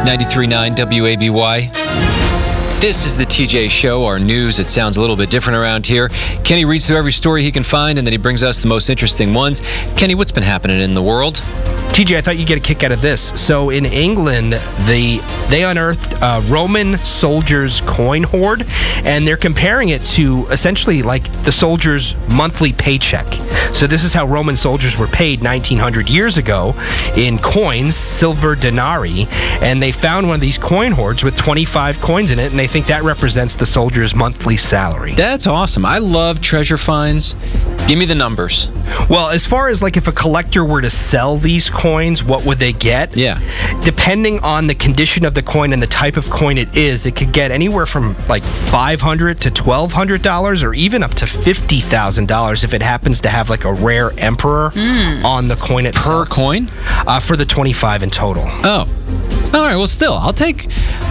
93.9 WABY. This is the TJ Show, our news. It sounds a little bit different around here. Kenny reads through every story he can find, and then he brings us the most interesting ones. Kenny, what's been happening in the world? TJ, I thought you'd get a kick out of this. So in England, they unearthed a Roman soldiers' coin hoard, and they're comparing it to essentially like the soldiers' monthly paycheck. So this is how Roman soldiers were paid 1900 years ago in coins, silver denarii, and they found one of these coin hoards with 25 coins in it, and they think that represents the soldiers' monthly salary. That's awesome. I love treasure finds. Give me the numbers. Well, as far as like if a collector were to sell these coins, what would they get? Yeah. Depending on the condition of the coin and the type of coin it is, it could get anywhere from like $500 to $1,200 or even up to $50,000 if it happens to have like a rare emperor on the coin itself. Per coin? For the 25 in total. Oh. All right, well, still, I'll take a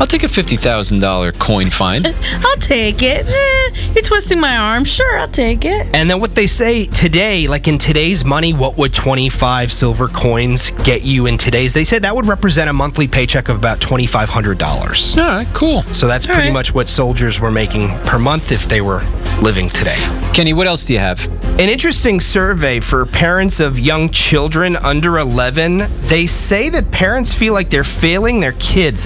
$50,000 coin find. I'll take it. You're twisting my arm. Sure, I'll take it. And then what they say today, like in today's money, what would 25 silver coins get you in today's? They said that would represent a monthly paycheck of about $2,500. All right, cool. So that's pretty much what soldiers were making per month if they were living today. Kenny, what else do you have? An interesting survey for parents of young children under 11. They say that parents feel like they're failing their kids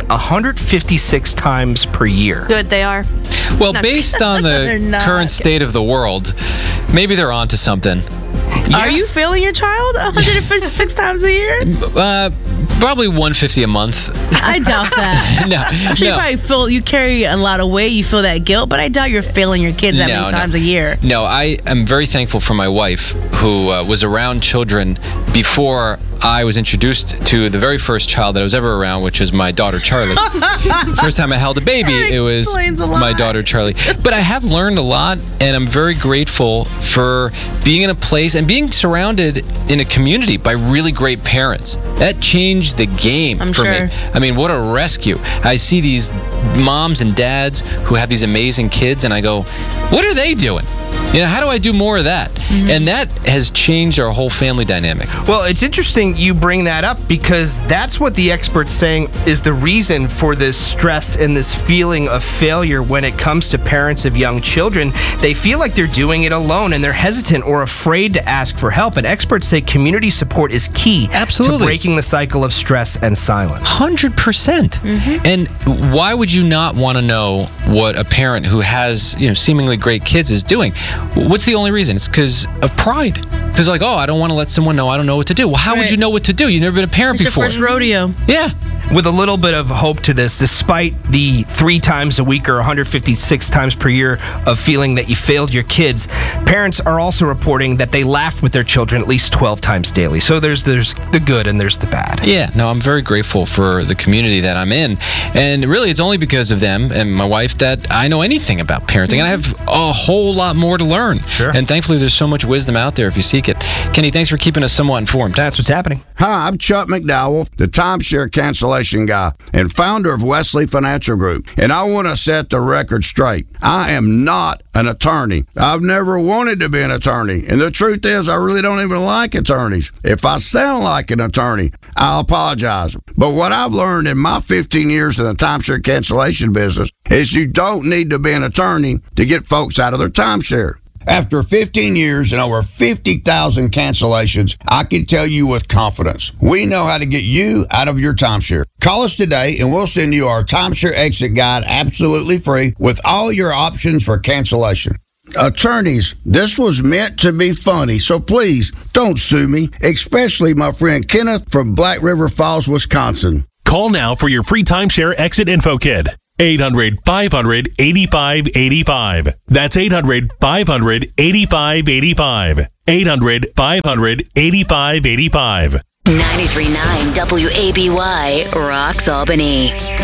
156 times per year. Good, they are. Well, based on the current state of the world, maybe they're onto something. Yeah. Are you failing your child 156 times a year? Probably 150 a month. I doubt that. No, I'm sure you probably you carry a lot of weight, you feel that guilt, but I doubt you're failing your kids that many times a year. No, I am very thankful for my wife who was around children before I was introduced to the very first child that I was ever around, which was my daughter, Charlie. First time I held a baby, it was my daughter, Charlie. But I have learned a lot, and I'm very grateful for being in a place and being surrounded in a community by really great parents. That changed the game for me. I mean, what a rescue. I see these moms and dads who have these amazing kids, and I go, what are they doing? You know, how do I do more of that? And that has changed our whole family dynamic. Well, it's interesting you bring that up because that's what the experts saying is the reason for this stress and this feeling of failure when it comes to parents of young children. They feel like they're doing it alone and they're hesitant or afraid to ask for help. And experts say community support is key to breaking the cycle of stress and silence. 100%. And why would you not want to know what a parent who has, seemingly great kids is doing? What's the only reason? It's because of pride. Because like, I don't want to let someone know I don't know what to do. Well, how would you know what to do? You've never been a parent before. It's your first rodeo. Yeah. With a little bit of hope to this, despite the 3 times a week or 156 times per year of feeling that you failed your kids, parents are also reporting that they laugh with their children at least 12 times daily. So there's the good and there's the bad. Yeah, no, I'm very grateful for the community that I'm in. And really, it's only because of them and my wife that I know anything about parenting. And I have a whole lot more to learn. Sure. And thankfully, there's so much wisdom out there if you seek it. Kenny, thanks for keeping us somewhat informed. That's what's happening. Hi, I'm Chuck McDowell, the timeshare cancellation guy and founder of Wesley Financial Group. And I want to set the record straight. I am not an attorney. I've never wanted to be an attorney. And the truth is, I really don't even like attorneys. If I sound like an attorney, I'll apologize. But what I've learned in my 15 years in the timeshare cancellation business is you don't need to be an attorney to get folks out of their timeshare. After 15 years and over 50,000 cancellations, I can tell you with confidence, we know how to get you out of your timeshare. Call us today and we'll send you our timeshare exit guide absolutely free with all your options for cancellation. Attorneys, this was meant to be funny, so please don't sue me, especially my friend Kenneth from Black River Falls, Wisconsin. Call now for your free timeshare exit info kit. 800-500-8585. That's 800-500-8585. 800-500-8585. 93.9 WABY rocks Albany.